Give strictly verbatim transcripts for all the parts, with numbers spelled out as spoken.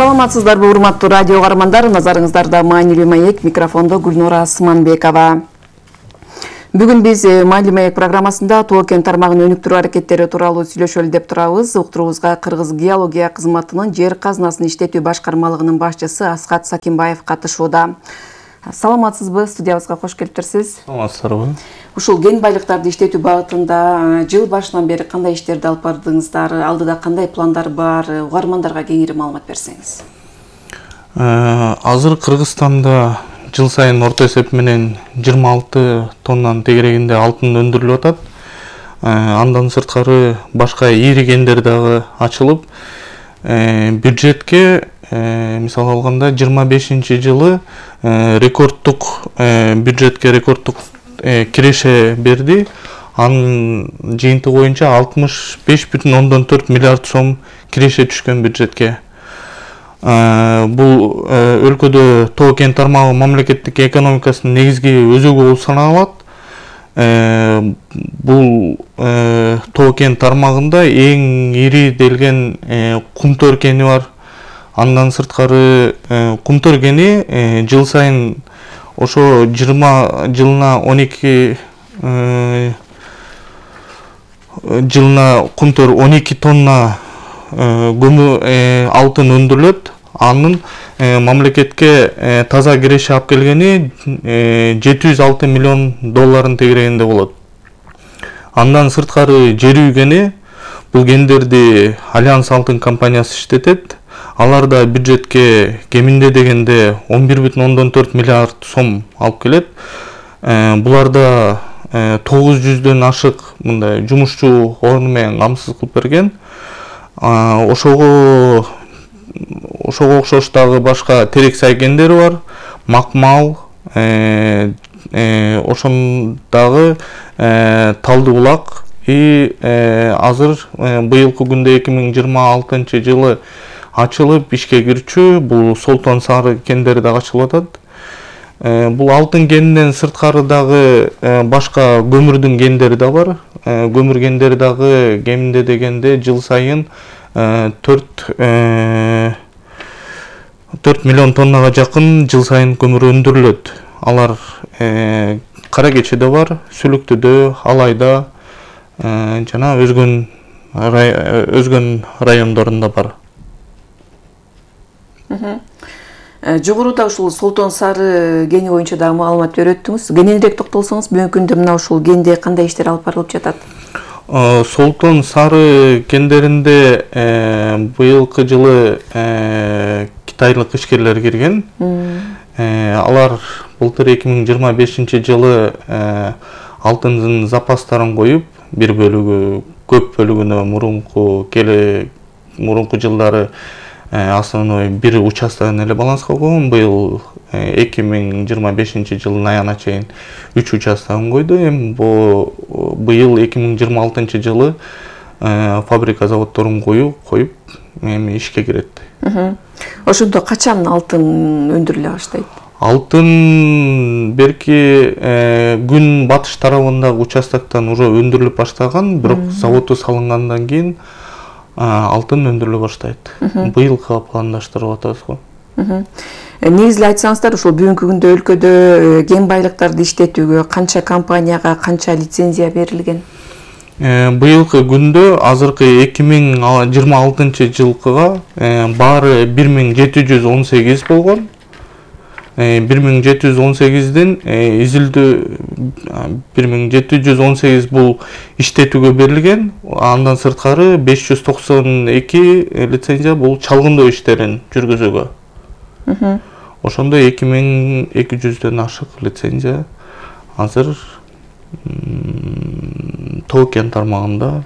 Саламатсыздарбы, урматтуу радио каармандар, назарыңыздарда маанилүү маек, микрофондо Гүлнура Сманбекова. Бүгүн биз маанилүү маек программасында Тоо кен тармагынын өнүктүрүү аракеттери тууралуу сүйлөшөлү деп турабыз. Уктуруубузга Кыргыз геология кызматынын жер казынасын иштетүү башкармалыгынын башчысы Аскат Сакимбаев катышууда. Саламатсызбы, студиябызга кош келиптирсиз. Саламатсыздарбы. Ушул кен байлыктарды иштетүү багытында жыл башынан бери кандай иштерди алып бардыңыздар, алдыда кандай пландар бар, угармандарга кеңири маалымат берсеңиз. Азыр Кыргызстанда жыл сайын орто эсеп менен жыйырма алты тоннанын тегерегинде алтын өндүрүлүп атат. Андан сырткары башка ири кендер дагы ачылып, бюджетке мисал алганда жыйырма бешинчи жылы рекордтук бюджетке рекордтук киреше берди. Анын жыйынтыгы боюнча алтымыш беш бүтүн ондон төрт миллиард сом киреше түшкөн бюджетке. Бул өлкөдө Тоо кен тармагы мамлекеттик экономикасынын негизги өзөгү болуп саналат. Бул Тоо кен тармагында эң ири делген Кумтөр кени бар. Андан сырткары Кумтөр кени жыл сайын ошо жыйырма жылына он эки жылына Кумтөр он эки тонна көмүр алтын өндүрүлөт. Анын мамлекетке таза киреше алып келгени жети жүз алты миллион долларын тегерегинде болот. Андан сырткары жерүү кени, бул кендерди Альянс алтын компаниясы иштетет. Алар да бюджетке кеминде дегенде он бир бүтүн ондон төрт миллиард сом алып келет. Буларда тогуз жүздөн ашык мындай жумушчу орну менен камсыз кылып берген. Ошого ошого окшош дагы башка терек сай кендери бар. Макмал, ошондагы Талды булак. И азыр быйылкы күндө эки миң жыйырма алтынчы жылы ачылып ишке кирчү, бул Солтон Сары кендери дагы ачылып атат. Бул алтын кенинен сырткары дагы башка көмүрдүн кендери да бар. Көмүр кендери дагы кеминде дегенде жыл сайын төрт миллион тоннага жакын жыл сайын көмүр өндүрүлөт. Алар Кара Кечиде бар, Сүлүктүдө, Алайда жана өзгөн өзгөн райондорунда бар. Жогоруда ушул Солтон Сары кени боюнча дагы маалымат берип өттүңүз. Кененирээк токтолсоңуз, бүгүнкү күндө мына ушул кенде кандай иштер алып барылып жатат? Солтон Сары кендеринде быйылкы жылы китайлык ишкерлер кирген. Алар былтыр эки миң жыйырма бешинчи жылы алтындын запастарын коюп, бир бөлүгү, көп бөлүгүнө мурунку келе мурунку жылдары основной бир участогун эле баланска койгон. Быйыл эки миң жыйырма бешинчи жылдын аягына чейин үч участогун койду. Эми быйыл эки миң жыйырма алтынчы жылы фабрика заводдорун коюп, коюп, эми ишке кирет. Ошондо качан алтын өндүрүлө баштайт? Алтын берки күн батыш тарабындагы участоктон уже өндүрүлүп баштаган, бирок заводу салынгандан кийин алтын өндүрүлө баштайт. Быйылга пландаштырып атабыз го. Негизинен айтсаңыздар, ушул бүгүнкү күндө өлкөдө кен байлыктарды иштетүүгө канча компанияга канча лицензия берилген? Быйылкы күндө азыркы эки миң жыйырма алтынчы жылкыга баары бир миң жети жүз он сегиз болгон. бир миң жети жүз он сегиздин изилдөө бир миң жети жүз он сегиз бул иштетүүгө берилген. Андан сырткары беш жүз токсон эки лицензия бул чалгындоо иштерин жүргүзүүгө. Ошондо эки миң эки жүздөн ашык лицензия азыр Тоо кен тармагында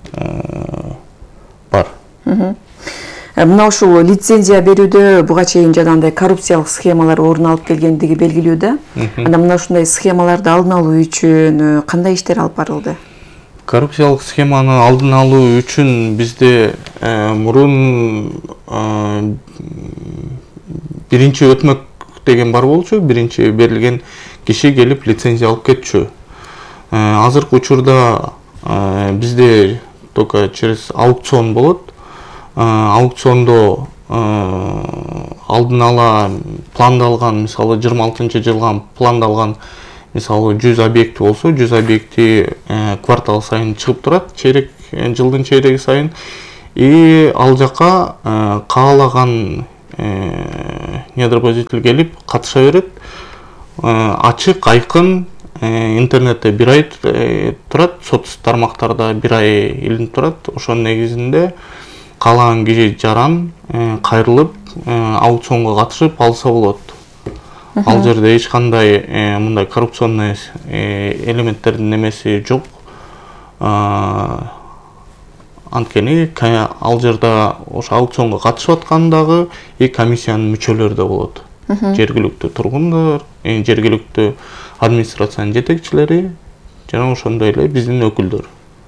бар. Мына ушул лицензия берүүдө буга чейин жанагындай коррупциялык схемалар орун алып келгендиги белгилүү да. Анда мына ушундай схемаларды алдын алуу үчүн кандай иштер алып барылды? Коррупциялык схеманы алдын алуу үчүн бизде мурун биринчи өтмөк деген бар болчу. Биринчи берилген киши келип лицензия алып кетчү. Азыркы учурда бизде только через аукцион болот. Аукциондо алдын ала пландалган, мисалы жыйырма алтынчы жылга пландалган мисалы жүз объекти болсо, жүз объекти квартал сайын чыгып турат, чейрек жылдын чейреги сайын. И ал жака каалаган недропользователь келип катыша берет. Ачык, айкын, интернетте бир ай турат, соц тармактарда бир ай илинип турат. Ошонун негизинде каалаган киши жаран кайрылып аукционго катышып алса болот. Ал жерде эч кандай мындай коррупционный элементтердин немеси жок. Анткени ал жерде ошо аукционго катышып аткандагы и комиссиянын мүчөлөрү да болот. Жергиликтүү тургундар, жергиликтүү администрациянын жетекчилери жана ошондой эле биздин өкүлдөр.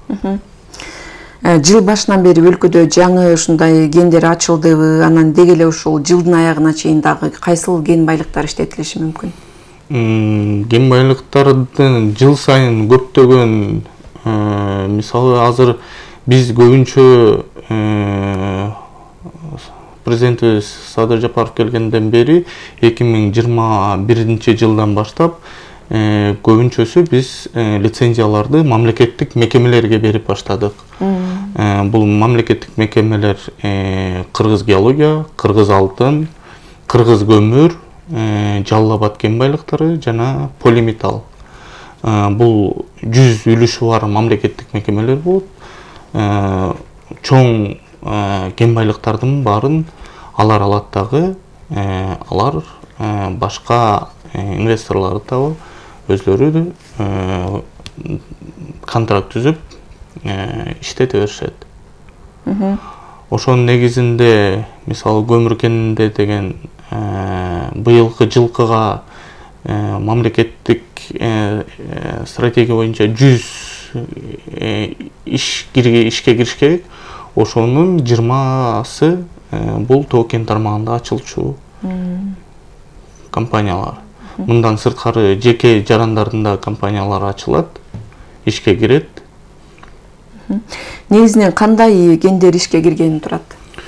Жыл башынан бери өлкөдө жаңы ушундай кендер ачылдыбы, анан деги эле ушул жылдын аягына чейин дагы кайсыл кен байлыктар иштетилиши мүмкүн? Кен байлыктардын жыл сайын көптөгөн, мисалы азыр биз көбүнчө президентибиз Садыр Жапаров келгенден бери эки миң жыйырма биринчи жылдан баштап көбүнчөсү биз лицензияларды мамлекеттик мекемелерге берип баштадык. Бул мамлекеттик мекемелер Кыргыз геология, Кыргыз алтын, Кыргыз көмүр, Жалал Абад кен байлыктары жана полиметалл. Бул жүз үлүшү бар мамлекеттик мекемелер болот. Чоң кен байлыктардын баарын алар алат дагы, алар башка инвесторлорду табып, өзлөрү контракт түзүп иштете беришет. Ошонун негизинде, мисалы көмүр кенинде деген быйылкы жылкыга мамлекеттик стратегия боюнча жүз иш ишке кириш керек. Ошонун жыйырмасы бул Тоо кен тармагында ачылчу компаниялар. Мындан сырткары жеке жарандардын да компаниялары ачылат, ишке кирет. Негизинен кандай кендер ишке киргени турат?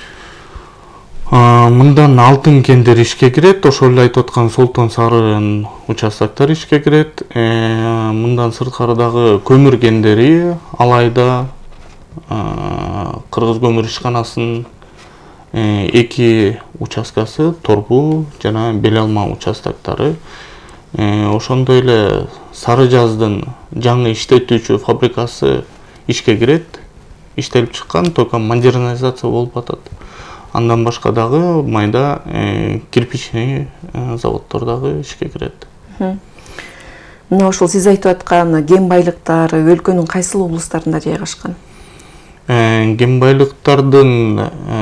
Мындан алтын кендер ишке кирет, ошол эле айтып аткан Солтон Сарын участоктор ишке кирет. Мындан сырткары дагы көмүр кендери алайда Кыргыз көмүр ишканасынын эки участкасы Торбу жана Бел Алма участоктору. Ошондой эле Сары Жаздын жаңы иштетүүчү фабрикасы ишке кирет. Иштелип чыккан, только модернизация болуп атат. Андан башка дагы майда кирпичный заводдор дагы ишке кирет. Мына ошол сиз айтып аткан кен байлыктары өлкөнүн кайсыл облустарында жайгашкан? Кен байлыктардын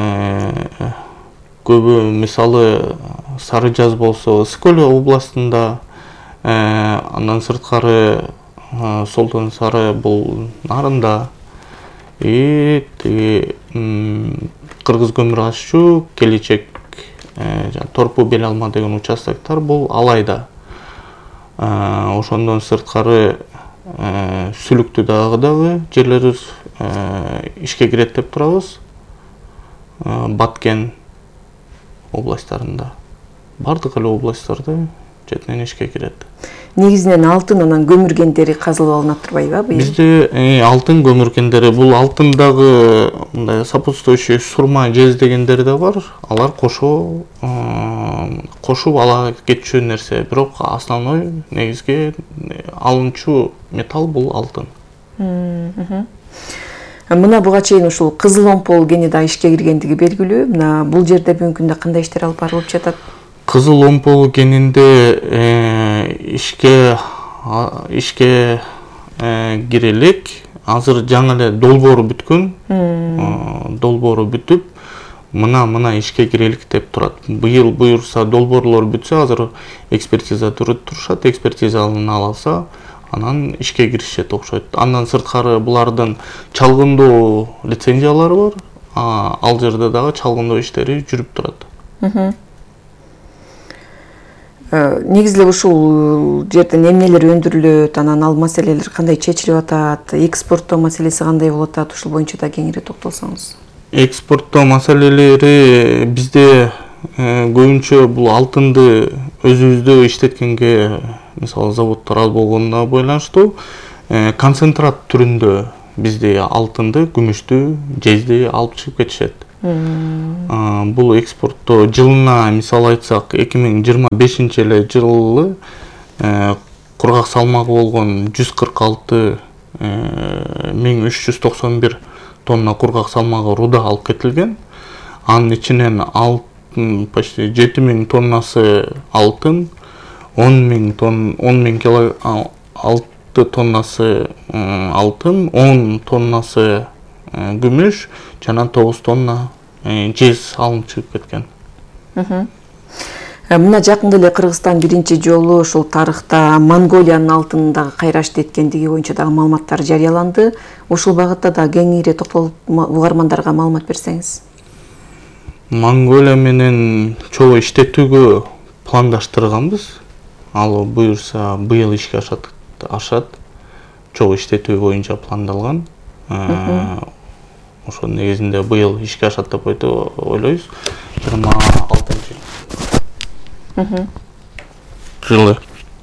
көбү, мисалы Сары Жаз болсо Сколе областында, андан сырткары Солтон Сары бул Нарында, и тиги Кыргыз көмүр аччу Келечек, Торпу Бел Алма деген участоктор бул Алайда. Ошондон сырткары Сүлүктү дагы дагы жерлерибиз ишке кирет деп турабыз. Баткен областарында. Бардык эле областтарда жетинен ишке кирет. Негизинен алтын анан көмүр кендери казылып алынат турбайбы быйыл? Бизде алтын көмүр кендери, бул алтындагы мындай сопутствующий сурма жез дегендери да бар. Алар кошо кошуп ала кетчү нерсе, бирок основной негизги алынчу металл бул алтын. Мына буга чейин ушул Кызыл Омпол кени да ишке киргендиги белгилүү. Мына бул жерде бүгүнкү күндө кандай иштер алып барылып жатат? Кызыл Омпол кенинде ишке ишке кирелик. Азыр жаңы эле долбоору бүткөн. Долбоору бүтүп, мына мына ишке кирелик деп турат. Быйыл буюрса долбоорлор бүтсө, азыр экспертиза турушат, экспертизаны алса, анан ишке киришет окшойт. Андан сырткары булардын чалгындоо лицензиялары бар. Ал жерде дагы чалгындоо иштери жүрүп турат. Негизи эле ушул жерден эмнелер өндүрүлөт, анан ал маселелер кандай чечилип атат, экспорттоо маселеси кандай болуп атат, ушул боюнча да кеңири токтолсоңуз. экспорттоо маселелери бизде көбүнчө бул алтынды өзүбүздө иштеткенге мисалы заводдор аз болгонуна байланыштуу концентрат түрүндө бизде алтынды, күмүштү, жезди алып чыгып кетишет. Бул экспорттоо жылына мисалы айтсак эки миң жыйырма бешинчи эле жылы кургак салмагы болгон жүз кырк алты миң үч жүз токсон бир тонна кургак салмагы руда алып кетилген. Анын ичинен алтын почти жети миң тоннасы алтын, он миң тонн он миң кило алты тоннасы алтын, он тоннасы күмүш жана тогуз тонна жез алынып чыгып кеткен. Мына жакында эле Кыргызстан биринчи жолу ушул тарыхта Монголиянын алтынын дагы кайрашты эткендиги боюнча дагы маалыматтар жарыяланды. Ушул багытта да кеңири токтолуп угармандарга маалымат берсеңиз. Монголия менен чогуу иштетүүгө пландаштырганбыз. Ал буюрса быйыл ишке ашат. ашат. Чогуу иштетүү боюнча пландалган. Ошол негизинде быйыл ишке ашат деп ойлойбуз. жыйырма алтынчы жылы.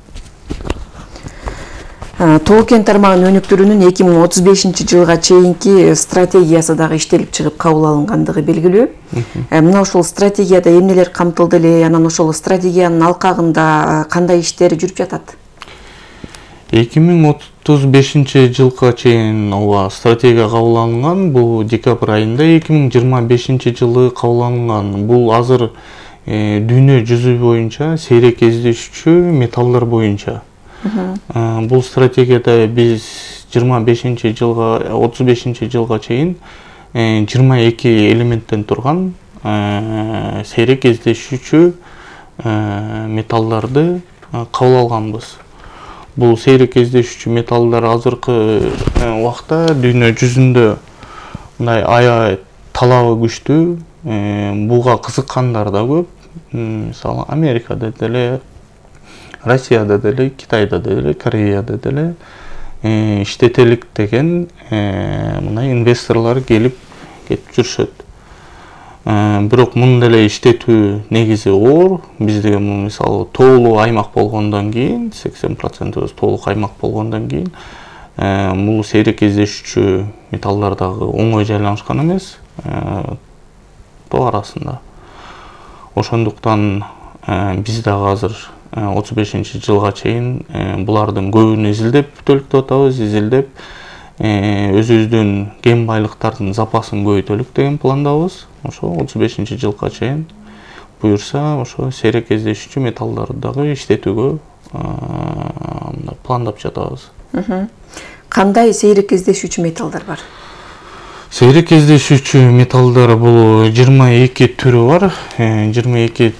Тоо кен тармагынын өнүктүрүүнүн эки миң отуз бешинчи жылга чейинки стратегиясы дагы иштелип чыгып кабыл алынгандыгы белгилүү. Мына ошол стратегияда эмнелер камтылды эле, анан ошол стратегиянын алкагында кандай иштер жүрүп жатат? эки миң отуз бешинчи жылга чейин ооба стратегия кабыл алынган. Бул декабрь айында эки миң жыйырма бешинчи жылы кабыл алынган. Бул азыр дүйнө жүзү боюнча сейрек издешүүчү металлдар боюнча. Бул стратегияда биз жыйырма бешинчи жылга отуз бешинчи жылга чейин жыйырма эки элементтен турган сейрек издешүүчү металлдарды кабыл алганбыз. Бул сейрек издешүүчү металлдар азыркы убакта дүйнө жүзүндө мындай аябай талабы күчтүү, буга кызыккандар да көп. Мисалы Америкада деле, Россияда деле, Китайда деле, Кореяда деле иштетелик деген мындай инвесторлор келип кетип жүрүшөт. Бирок мунун деле иштетүү негизи оор. Бизде мисалы тоолуу аймак болгондон кийин, сексен процентибиз тоолук аймак болгондон кийин, бул сейрек издешүүчү металлдар дагы оңой жайланышкан эмес тоо арасында. Ошондуктан биз дагы азыр отуз бешинчи жылга чейин булардын көбүн изилдеп бүтөлүктөп атабыз, изилдеп өзүбүздүн кен байлыктардын запасын көбөйтөлүк деген пландабыз. Ошо отуз бешинчи жылга чейин буюрса ошо сейрек издешүүчү металлдарды дагы иштетүүгө пландап жатабыз. Кандай сейрек издешүүчү металлдар бар? Сейрек издешүүчү металлдар бул жыйырма эки түрү бар. жыйырма эки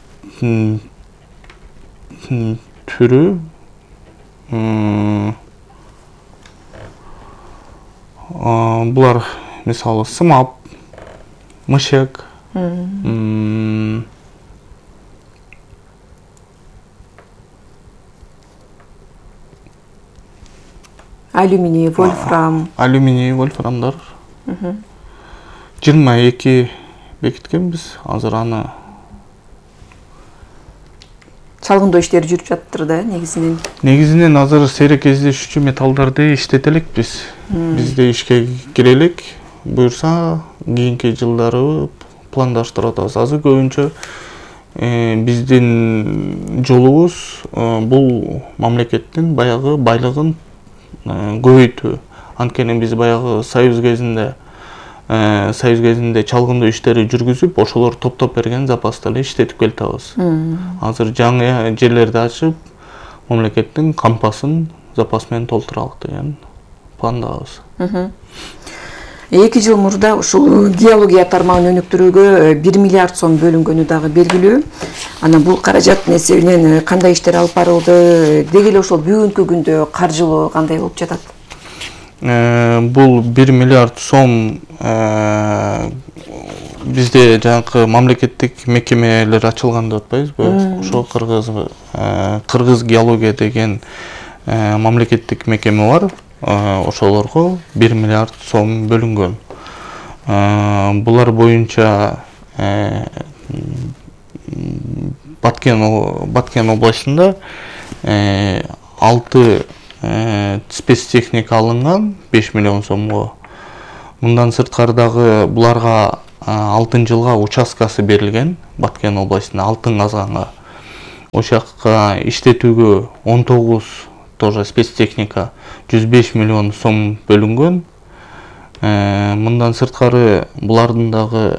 түрү. Булар мисалы сымап, мышек, алюминий, вольфрам. Алюминий, вольфрамдар. жыйырма эки бекиткенбиз. Азыр аны чалгындоо иштери жүрүп жатыр да негизинен. Негизинен азыр сейрек издешүүчү металлдарды иштетелекпиз. Бизде ишке кирелик. Буюрса кийинки жылдары пландаштырып атабыз. Азыр көбүнчө биздин жолубуз бул мамлекеттин баягы байлыгын көбөйтүү. Анткени биз баягы союз кезинде союз кезинде чалгындоо иштери жүргүзүп, ошолор топтоп берген запасты эле иштетип келатабыз. Азыр жаңы жерлерди ачып, мамлекеттин кампасын запас менен толтуралык деген пландабыз. эки жыл мурда ушул геология тармагын өнүктүрүүгө бир миллиард сом бөлүнгөнү дагы белгилүү. Анан бул каражаттын эсебинен кандай иштер алып барылды? Деги эле ошол бүгүнкү күндө каржылоо кандай болуп жатат? Бул бир миллиард сом бизде жанакы мамлекеттик мекемелер ачылган деп атпайбызбы? Ошо Кыргыз Кыргыз геология деген мамлекеттик мекеме бар. Ошолорго бир миллиард сом бөлүнгөн. булар боюнча Баткен областында алты спецтехника алынган беш миллион сомго. Мындан сырткары дагы буларга алтын жылга участкасы берилген Баткен областында алтын казганга. Ошол жакка иштетүүгө он тогуз тоже спецтехника жүз беш миллион сом бөлүнгөн. Мындан сырткары булардын дагы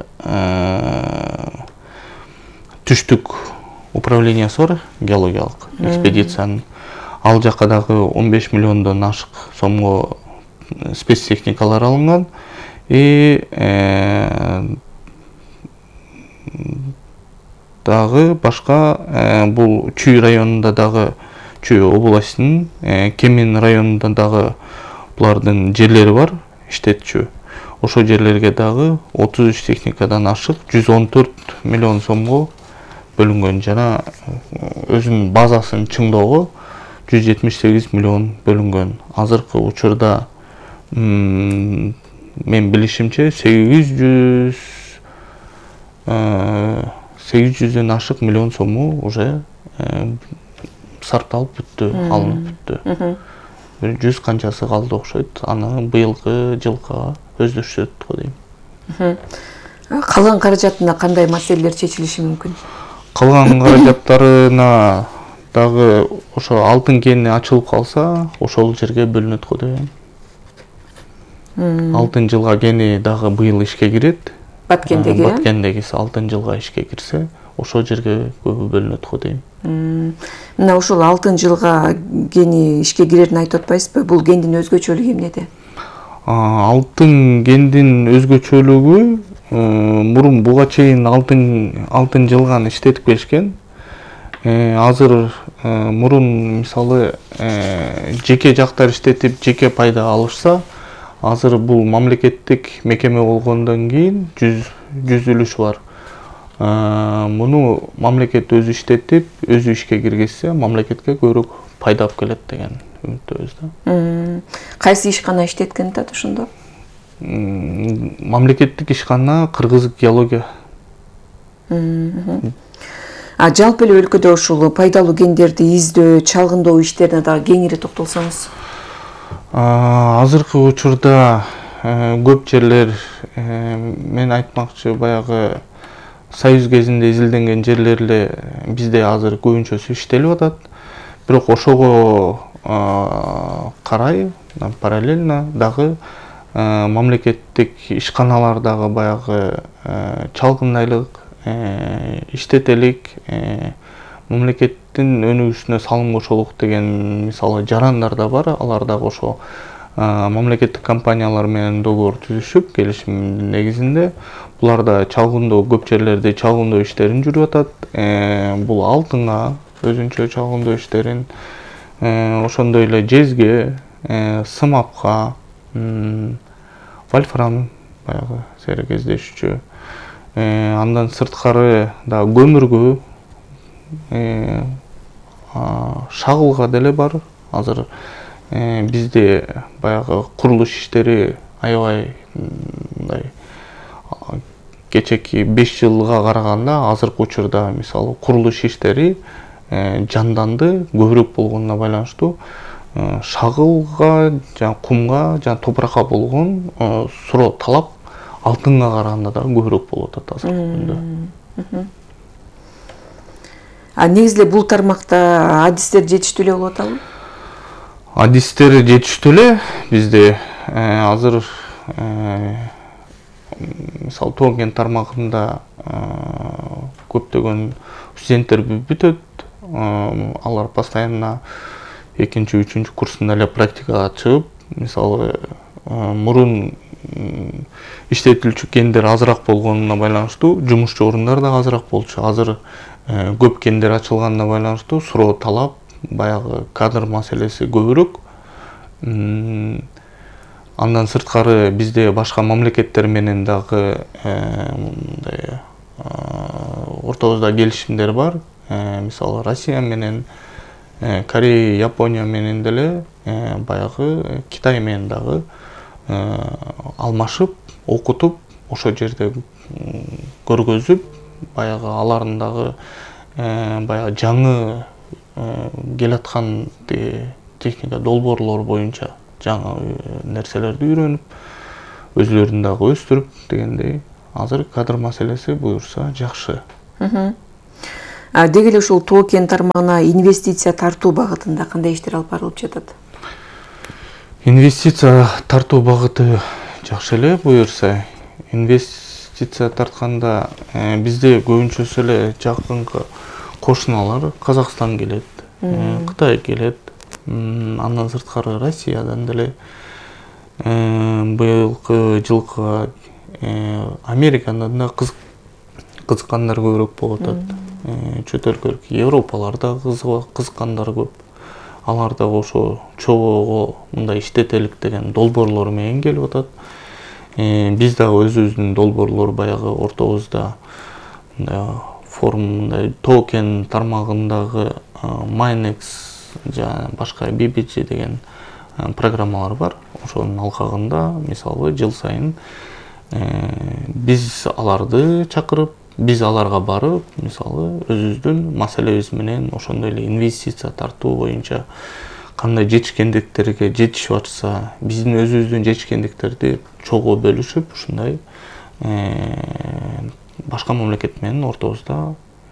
түштүк управлениясы бар, геологиялык экспедициянын. Ал жакка дагы он беш миллиондон ашык сомго спецтехникалар алынган. И дагы башка бул Чүй районунда дагы, Чүй областынын Кемин районунда дагы булардын жерлери бар, иштетчү. Ошол жерлерге дагы отуз үч техникадан ашык жүз он төрт миллион сомго бөлүнгөн. Жана өзүнүн базасын чыңдоого жүз жетимиш сегиз миллион бөлүнгөн. Азыркы учурда мен билишимче сегиз жүздөн ашык миллион сому уже сарпталып бүттү, алынып бүттү. жүз канчасы калды окшойт. Аны быйылкы жылга өздөштүрөт го дейм. Калган каражатына кандай маселелер чечилиши мүмкүн? Калган каражаттарына дагы ошо алтын кени ачылып калса, ошол жерге бөлүнөт го дейм. Алтын жылга кени дагы быйыл ишке кирет. Баткендеги? Баткендегиси алтын жылга ишке кирсе, ошол жерге көбү бөлүнөт го дейм. Мына ошол алтын жылга кени ишке кирерин айтып атпайсызбы? Бул кендин өзгөчөлүгү эмнеде? Алтын кендин өзгөчөлүгү мурун буга чейин алтын алтын жылганы иштетип келишкен. Азыр мурун мисалы жеке жактар иштетип жеке пайда алышса, азыр бул мамлекеттик мекеме болгондон кийин жүзүлүш бар. Муну мамлекет өзү иштетип, өзү ишке киргизсе, мамлекетке көбүрөөк пайда алып келет деген үмүттөбүз да. Кайсы ишкана иштеткен да ошондо? Мамлекеттик ишкана Кыргыз геология. А жалпы эле өлкөдө ушул пайдалуу кендерди издөө, чалгындоо иштерине дагы кеңири токтолсоңуз. Азыркы учурда көп жерлер, мен айтмакчы, баягы Союз кезинде изилденген жерлер эле бизде азыр көбүнчөсү иштелип атат. Бирок ошого карай параллельно дагы мамлекеттик ишканалар дагы баягы чалгындайлык, иштетелик, мамлекеттин өнүгүшүнө салым кошолук деген мисалы жарандар да бар. Алар дагы ошо мамлекеттик компаниялар менен договор түзүшүп, келишим негизинде булар да чалгындоо, көп жерлерде чалгындоо иштерин жүрүп атат. Бул алтынга өзүнчө чалгындоо иштерин, ошондой эле жезге, сымапка, вольфрам баягы сері кездешүүчү. Андан сырткары да көмүргө, шагылга деле бар. Азыр бизде баягы курулуш иштери аябай мындай кечеки беш жылга караганда азыркы учурда мисалы курулуш иштери жанданды, көбүрөөк болгонуна байланыштуу шагылга, жана кумга, жана топуракка болгон суроо талап алтынга караганда да көбүрөөк болуп атат азыркы күндө. А негизи эле бул тармакта адистер жетиштүү эле болуп атабы? Адистер жетиштүү эле бизде. Азыр мисалы Тоген тармагында көптөгөн студенттер бүтөт. Алар постоянно экинчи, үчүнчү курсунда эле практикага чыгып, мисалы мурун иштетилчү кендер азыраак болгонуна байланыштуу жумушчу орундар да азыраак болчу. Азыр көп кендер ачылганына байланыштуу суроо талап, баягы кадр маселеси көбүрөөк. Андан сырткары бизде башка мамлекеттер менен дагы мындай ортобузда келишимдер бар. Мисалы Россия менен, Корея, Япония менен деле, баягы Китай менен дагы алмашып, окутуп, ошо жерде көргөзүп, баягы алардын дагы баягы жаңы келаткан техника долбоорлор боюнча жаңы нерселерди үйрөнүп, өзлөрүн дагы өстүрүп дегендей, азыр кадр маселеси буюрса жакшы. Деги эле ушул тоо кен тармагына инвестиция тартуу багытында кандай иштер алып барылып жатат? Инвестиция тартуу багыты жакшы эле буюрса. Инвестиция тартканда бизде көбүнчөсү эле жакынкы кошуналар Казакстан келет, Кытай келет, андан сырткары Россиядан деле быйылкы жылкы Америкадан да кызыккандар көбүрөөк болуп атат. Чөт өлкөлүк Европаларда кызыккандар көп. Алар да ошо чогуу мындай иштетелик деген долбоорлор менен келип атат. Биз дагы өзүбүздүн долбоорлор баягы ортобузда форумда тоо кен тармагындагы Майнекс жана башка би би джи деген программалар бар. Ошонун алкагында мисалы жыл сайын биз аларды чакырып, биз аларга барып, мисалы өзүбүздүн маселебиз менен ошондой эле инвестиция тартуу боюнча кандай жетишкендиктерге жетишип атса, биздин өзүбүздүн жетишкендиктерди чогуу бөлүшүп, ушундай башка мамлекет менен ортобузда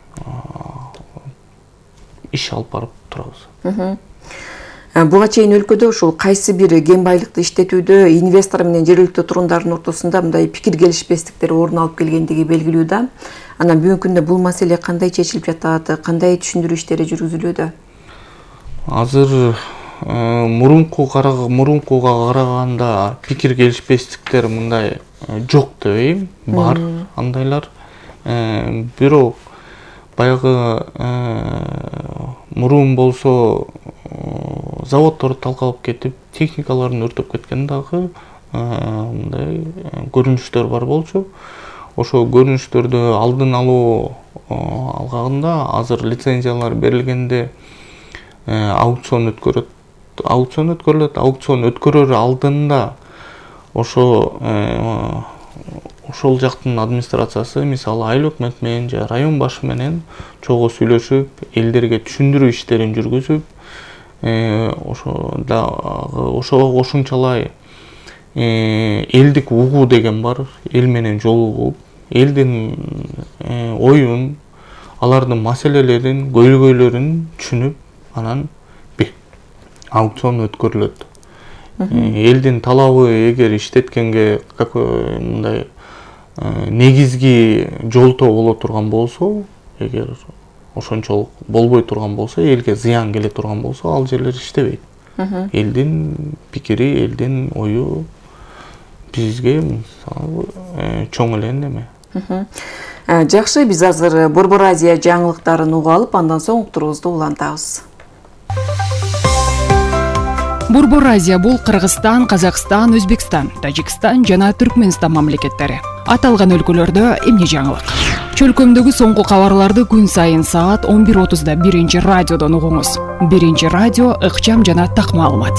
иш алып барып турабыз. Буга чейин өлкөдө ушул кайсы бир кен байлыкты иштетүүдө инвестор менен жергиликтүү турундардын ортосунда мындай пикир келишпестиктер орун алып келгендиги белгилүү да. Анан бүгүнкү күндө бул маселе кандай чечилип жатат, кандай түшүндүрүү иштери жүргүзүлүүдө? Азыр мурункуга караганда пикир келишпестиктер мындай жок дебейм, бар андайлар. Бирок баягы мурун болсо заводдорду талкалап кетип, техникаларын өртөп кеткен дагы мындай көрүнүштөр бар болчу. Ошо көрүнүштөрдү алдын алуу алгагында азыр лицензиялар берилгенде аукцион өткөрөт. Аукцион өткөрүлөт. Аукцион өткөрөр алдында ошо ошол жактын администрациясы, мисалы айыл өкмөт менен же район башы менен чогуу сүйлөшүп, элдерге түшүндүрүү иштерин жүргүзүп, ошо дагы ошого кошумчалай элдик угуу деген бар, эл менен жолугуп, элдин оюн, алардын маселелерин, көйгөйлөрүн түшүнүп, анан аукцион өткөрүлөт. Элдин талабы эгер иштеткенге мындай негизги жолтоо боло турган болсо, эгер ошончолук болбой турган болсо, элге зыян келе турган болсо, ал жерлер иштебейт. Элдин пикири, элдин ою бизге чоң эле неме. Жакшы, биз азыр Борбор Азия жаңылыктарын угуп алып, андан соң уктуруубузду улантабыз. Борбор Азия бул Кыргызстан, Казакстан, Өзбекстан, Тажикстан жана Түркмөнстан мамлекеттери. Аталган өлкөлөрдө эмне жаңылык? Чөлкөмдөгү соңку кабарларды күн сайын саат он бир отузда биринчи радиодон угуңуз. Биринчи радио ыкчам жана так маалымат.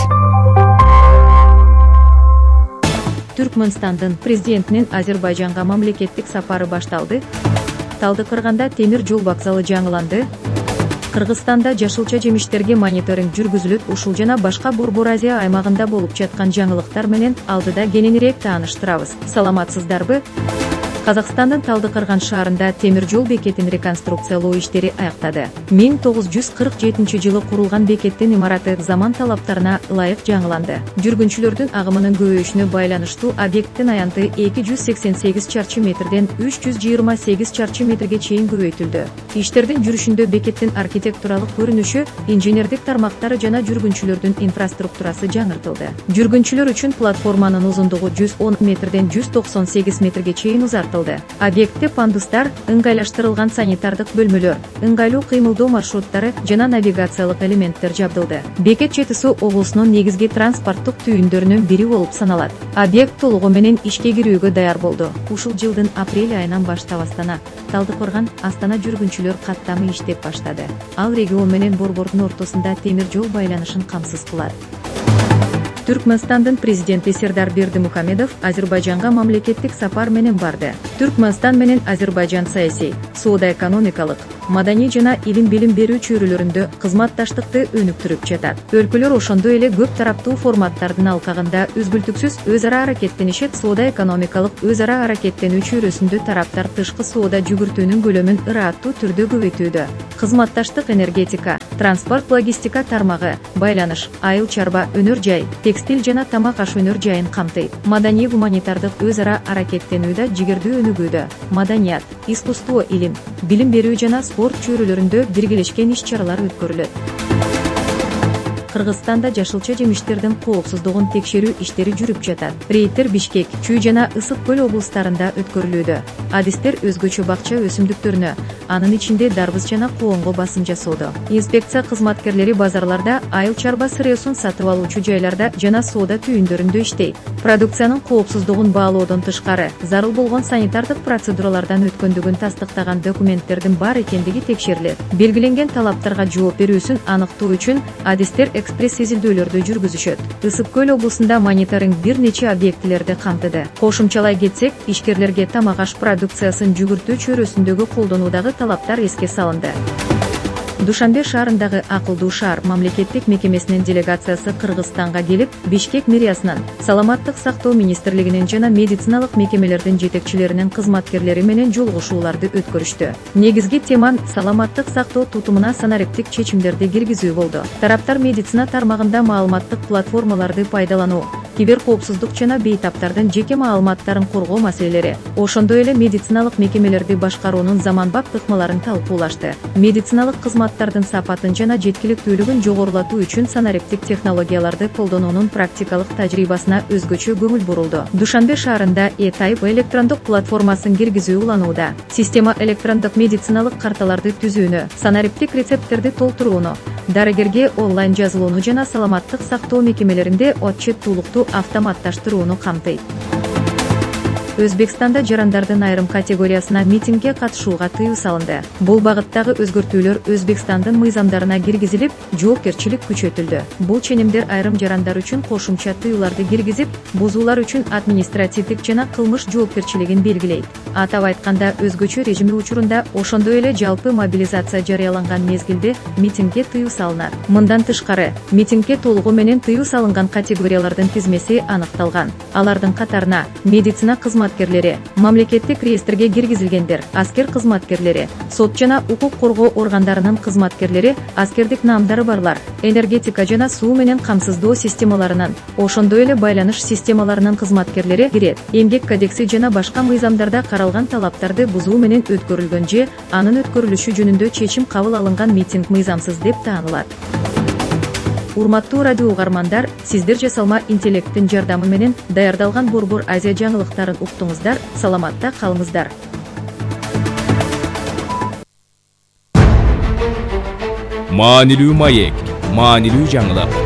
Түркмөнстандын президентинин Азербайжанга мамлекеттик сапары башталды. Талдыкырганда темир жол вокзалы жаңыланды. Кыргызстанда жашылча жемиштерге мониторинг жүргүзүлүп, ушул жана башка Борбор Азия аймагында болуп жаткан жаңылыктар менен алдыда кененирээк тааныштырабыз. Саламатсыздарбы? Казакстандын Талдыкырган шаарында темир жол бекетин реконструкциялоо иштери аяктады. миң тогуз жүз кырк жетинчи жылы курулган бекеттин имараты заман талаптарына ылайык жаңыланды. Жүргүнчүлөрдүн агымынын көбөйүшүнө байланыштуу объекттин аянты эки жүз сексен сегиз чарчы метрден үч жүз жыйырма сегиз чарчы метрге чейин көбөйтүлдү. Иштердин жүрүшүндө бекеттин архитектуралык көрүнүшү, инженердик тармактары жана жүргүнчүлөрдүн инфраструктурасы жаңыртылды. Жүргүнчүлөр үчүн платформанын узундугу жүз он метрден жүз токсон сегиз метрге чейин узартылды. Объектте пандустар, ыңгайлаштырылган санитардык бөлмөлөр, ыңгайлуу кыймылдоо маршруттары жана навигациялык элементтер жабдылды. Бекет Жети Суу облусунун негизги транспорттук түйүндөрүнүн бири болуп саналат. Объект толугу менен ишке кирүүгө даяр болду. Ушул жылдын апрель айынан баштап Астана, Талдыкырган, Астана жүргүнчүлөр каттамы иштеп баштады. Ал регион менен Борбордун ортосунда темир жол байланышын камсыз кылат. Түркмөнстандын президенти Сердар Бердимухамедов Азербайжанга мамлекеттик сапар менен барды. Түркмөнстан менен Азербайжан саясий, соода-экономикалык, маданий жана илим билим берүү чөйрөлөрүндө кызматташтыкты өнүктүрүп жатат. Өлкөлөр ошондой эле көп тараптуу форматтардын алкагында үзгүлтүксүз өз ара аракеттенишет. Соода-экономикалык өз ара аракеттенүү чөйрөсүндө тараптар тышкы соода жүгүртүүнүн көлөмүн ыраттуу түрдө көбөйтүүдө. Кызматташтык энергетика, транспорт, логистика тармагы, байланыш, айыл чарба, өнөр жай, текстиль жана тамак аш өнөр жайын камтыйт. Маданий гуманитардык өз ара аракеттенүүдө жигердүү өнүгүүдө. Маданият, искусство, илим, билим берүү жана спорт чөйрөлөрүндө биргелешкен иш-чаралар өткөрүлөт. Кыргызстанда жашылча жемиштердин коопсуздугун текшерүү иштери жүрүп жатат. Рейдтер Бишкек, Чүй жана Ысык көл облустарында өткөрүлүүдө. Адистер өзгөчө бакча өсүмдүктөрүнө, анын ичинде дарбыз жана коонго басым жасоодо. Инспекция кызматкерлери базарларда, айыл чарба сырыйсун сатып алуучу жайларда жана соода түйүндөрүндө иштейт. Продукциянын коопсуздугун баалоодон тышкары, зарыл болгон санитардык процедуралардан өткөндүгүн тастыктаган документтердин бар экендиги текшерилет. Белгиленген талаптарга жооп берүүсүн аныктоо үчүн адистер экспресс изилдөөлөрдү жүргүзүшөт. Ысык көл облусунда мониторинг бир нече объектилерди камтыды. Кошумчалай кетсек, ишкерлерге тамак аш продукциясын жүгүртүү чөйрөсүндөгү колдонуудагы талаптар эске салынды. Душанбе шаарындагы Акылдуу шаар мамлекеттик мекемесинин делегациясы Кыргызстанга келип, Бишкек мэриясынын, Саламаттык сактоо министрлигинин жана медициналык мекемелердин жетекчилеринин кызматкерлери менен жолугушууларды өткөрүштү. Негизги тема саламаттык сактоо тутумуна санариптик чечимдерди киргизүү болду. Тараптар медицина тармагында маалыматтык платформаларды пайдалануу, кибер коопсуздук жана бейтаптардын жеке маалыматтарын коргоо маселелери, ошондой эле медициналык мекемелерди башкаруунун заманбап ыкмаларын талкуулашты. Медициналык кызматтардын сапатын жана жеткиликтүүлүгүн жогорулатуу үчүн санариптик технологияларды колдонуунун практикалык тажрыйбасына өзгөчө көңүл бурулду. Душанбе шаарында E-Type электрондук платформасын киргизүү уланууда. Система электрондук медициналык карталарды түзүүнү, санариптик рецепттерди толтурууну, дарыгерге онлайн жазылууну жана саламаттык сактоо мекемелеринде отчеттуулукту автоматташтырууну камтыйт. Өзбекстанда жарандардын айрым категориясына митингге катышууга тыюу салынды. Бул багыттагы өзгөртүүлөр Өзбекстандын мыйзамдарына киргизилип, жоопкерчилик күчөтүлдү. Бул ченемдер айрым жарандар үчүн кошумча тыюуларды киргизип, бузуулар үчүн административдик жана кылмыш жоопкерчилигин белгилейт. Атап айтканда, өзгөчө режими учурунда, ошондой эле жалпы мобилизация жарыяланган мезгилде митингге тыюу салынат. Мындан тышкары, митингге толугу менен тыюу салынган категориялардын тизмеси аныкталган. Алардын катарына медицина кызматкерлери, мамлекеттик реестрге киргизилгендер, аскер кызматкерлери, сот жана укук коргоо органдарынын кызматкерлери, аскердик наамдары барлар, энергетика жана суу менен камсыздоо системаларынын, ошондой эле байланыш системаларынын кызматкерлери кирет. Эмгек кодекси жана башка мыйзамдарда каралган талаптарды бузуу менен өткөрүлгөн же анын өткөрүлүшү жөнүндө чечим кабыл алынган митинг мыйзамсыз деп таанылат. Урматтуу радио угармандар, сиздер жасалма интеллекттин жардамы менен даярдалган Борбор Азия жаңылыктарын уктуңуздар, саламатта калыңыздар. Маанилүү маек, маанилүү жаңылык.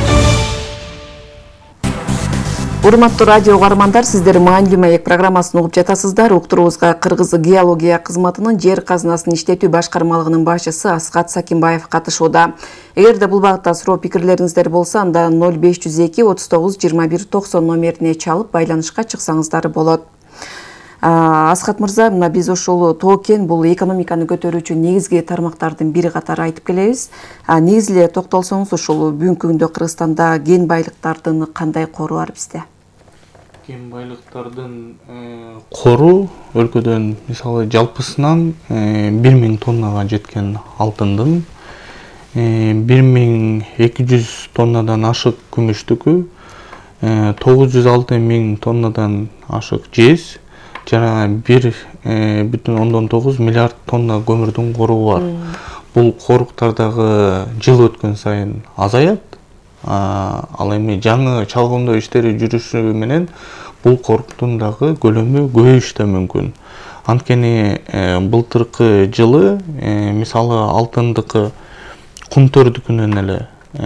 Урматтуу радио угармандар, сиздер маанилүү маек программасын угуп жатасыздар. Уктуруубузга Кыргыз геология кызматынын жер казынасын иштетүү башкармалыгынын башчысы Асхат Сакимбаев катышууда. Эгерде бул багытта суроо пикирлериңиздер болсо, анда ноль беш жүз эки отуз тогуз жыйырма бир токсон номерине чалып байланышка чыксаңыздар болот. Асхат мырза, мына биз ошол тоо-кен бул экономиканы көтөрүүчү негизги тармактардын бири катары айтып келебиз. Негизи эле токтолсоңуз, ошол бүгүнкү күндө Кыргызстанда кен байлыктардын кандай кору бар бизде? Кен байлыктардын кору өлкөдөн мисалы жалпысынан бир миң тоннага жеткен алтындын бир миң эки жүз тоннадан ашык күмүштүкү, тогуз жүз алты миң тоннадан ашык жез жана бир бүтүн ондон тогуз миллиард тонна көмүрдүн коругу бар. Бул коруктардагы жыл өткөн сайын азаят. Ал эми жаңы чалгындоо иштери жүрүшү менен бул коруктун дагы көлөмү көбөйүшү да мүмкүн. Анткени былтыркы жылы мисалы алтындыкы кумтөрдүкүнөн эле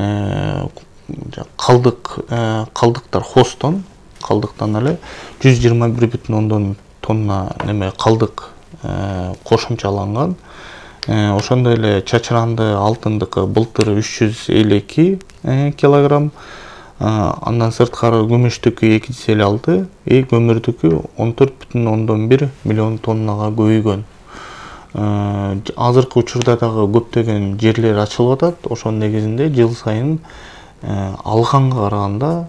калдык калдыктар хостон калдыктан эле жүз жыйырма бир бүтүн ондон тонна неме калдык кошумчаланган. Ошондой эле чачыранды алтындыкы былтыр үч жүз элүү эки килограмм, Андан сырткары күмүштүкү эки жүз элүү алты, и көмүрдүкү он төрт бүтүн ондон бир миллион тоннага көбөйгөн. Азыркы учурда дагы көптөгөн жерлер ачылып атат. Ошонун негизинде жыл сайын алганга караганда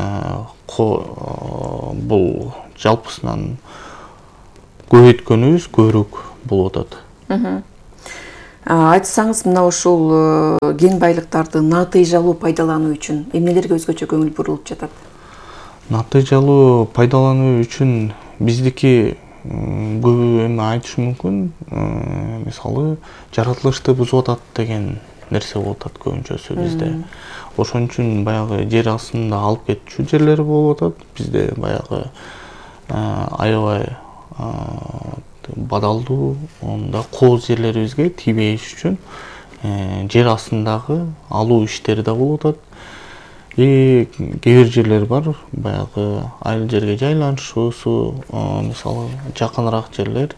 бул жалпысынан көбөйткөнүбүз көбүрөөк болуп атат. Айтсаңыз, мына ушул кен байлыктарды натыйжалуу пайдалануу үчүн эмнелерге өзгөчө көңүл бурулуп жатат? Натыйжалуу пайдалануу үчүн биздики көбү эме айтыш мүмкүн. Мисалы, жаратылышты бузуп атат деген нерсе болуп атат көбүнчөсү бизде. Ошон үчүн баягы жер астында алып кетчү жерлер болуп атат. Бизде баягы аябай бадалдуу, онда кооз жерлерибизге тийбеш үчүн жер астындагы алуу иштери да болуп атат. И кээ бир жерлер бар, баягы айыл жерге жайланышуусу, мисалы жакыныраак жерлер,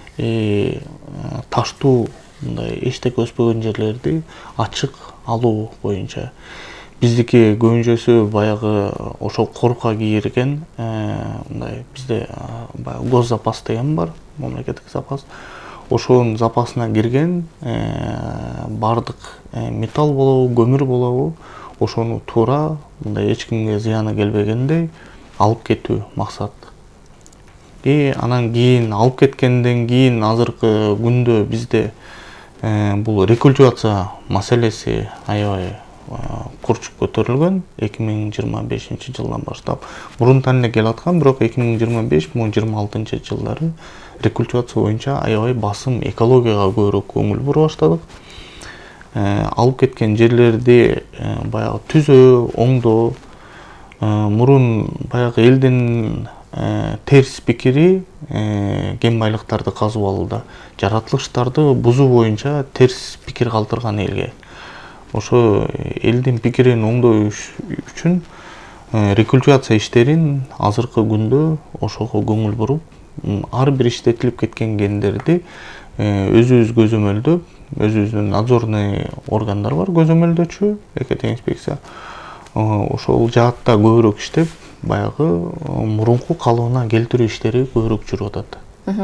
таштуу, мындай эчтеке өспөгөн жерлерди ачык алуу боюнча. Биздики көбүнчөсү баягы ошол корка кийирген, мындай бизде баягы гос запас деген бар, мамлекеттик запас. Ошонун запасына кирген бардык металл болобу, көмүр болобу, ошону туура мындай эч кимге зыяны келбегендей алып кетүү максат. И анан кийин алып кеткенден кийин азыркы күндө бизде бул рекультивация маселеси аябай курчуп көтөрүлгөн. эки миң жыйырма бешинчи жылдан баштап мурунтан эле келип аткан, бирок эки миң жыйырма беш — эки миң жыйырма алтынчы жылдары рекультивация боюнча аябай басым экологияга көбүрөөк көңүл бура баштадык. Алып кеткен жерлерди баягы түзөө, оңдоо, мурун баягы элдин терс пикири кен байлыктарды казып алууда, жаратылыштарды бузуу боюнча терс пикир калтырган элге. Ошо элдин пикирин оңдоо үчүн рекультивация иштерин азыркы күндө ошого көңүл буруп, ар бир иштетилип кеткен кендерди өзүбүз көзөмөлдөп, өзүбүздүн надзорный органдар бар, көзөмөлдөөчү, экотең инспекция. Ошол жаатта көбүрөөк иштеп, баягы мурунку калыбына келтирүү иштери көбүрөөк жүрүп атат.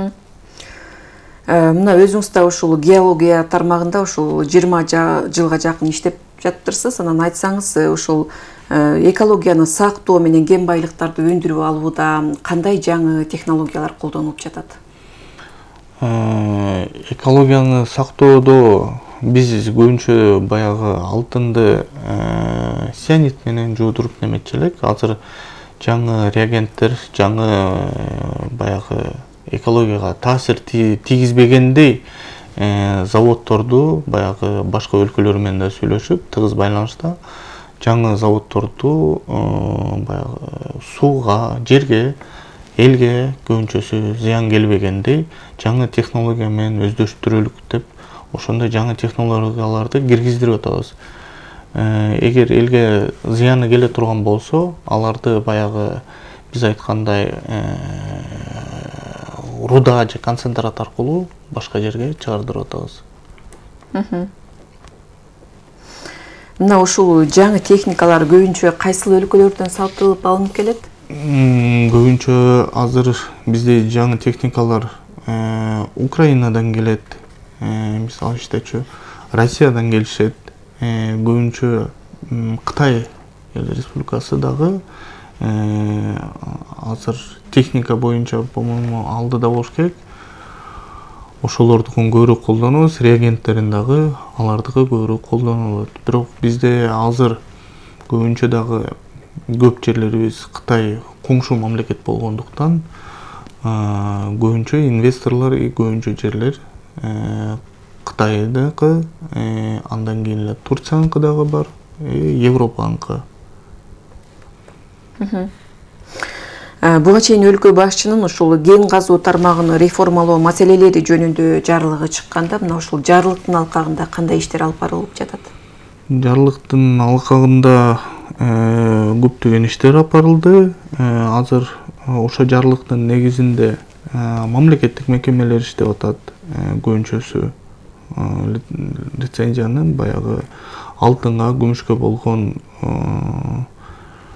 Мына өзүңүз да ушул геология тармагында ушул жыйырма жылга жакын иштеп жатыптырсыз. Анан айтсаңыз, ушул экологияны сактоо менен кен байлыктарды өндүрүп алууда кандай жаңы технологиялар колдонулуп жатат? Экологияны сактоодо биз көбүнчө баягы алтынды цианид менен жуудуруп неметчү элек. Азыр жаңы реагенттер, жаңы баягы экологияга таасир тийгизбегендей заводдорду, баягы башка өлкөлөр менен да сүйлөшүп, тыгыз байланышта жаңы заводдорду баягы сууга, жерге, элге көбүнчөсү зыян келбегендей жаңы технология менен өздөштүрөлүк деп, ошондой жаңы технологияларды киргиздирип атабыз. Эгер элге зыяны келе турган болсо, аларды баягы биз айткандай руда же концентрат аркылуу башка жерге чыгардырып атабыз. Мына ушул жаңы техникалар көбүнчө кайсыл өлкөлөрдөн сатып алынып келет? Көбүнчө азыр бизде жаңы техникалар Украинадан келет, мисалы иштечү, Россиядан келишет, көбүнчө Кытай Республикасы дагы азыр техника боюнча, по-моему, алдыда болуш керек. Ошолордукун көбүрөөк колдонобуз, реагенттерин дагы алардыкы көбүрөөк колдонулат. Бирок бизде азыр көбүнчө дагы көп жерлерибиз Кытай коңшу мамлекет болгондуктан, көбүнчө инвесторлор и көбүнчө жерлер Кытайдыкы, андан кийин эле Турцияныкы дагы бар, Европаныкы. Буга чейин өлкө башчынын ушул кен казуу тармагын реформалоо маселелери жөнүндө жарлыгы чыкканда, мына ушул жарлыктын алкагында кандай иштер алып барылып жатат? Жарлыктын алкагында көптөгөн иштер алып барылды. Азыр ошо жарлыктын негизинде мамлекеттик мекемелер иштеп атат. Көбүнчөсү лицензиянын баягы алтынга, күмүшкө болгон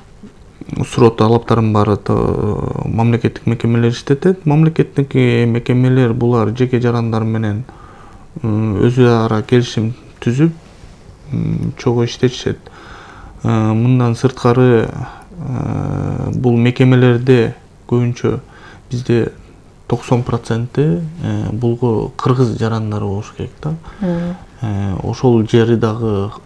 суроо талаптарын баары мамлекеттик мекемелер иштетет. Мамлекеттик мекемелер булар жеке жарандар менен өзү ара келишим түзүп чогуу иштешет. Мындан сырткары бул мекемелерде көбүнчө бизде токсон проценти бул кыргыз жарандары болуш керек да. Ошол жери дагы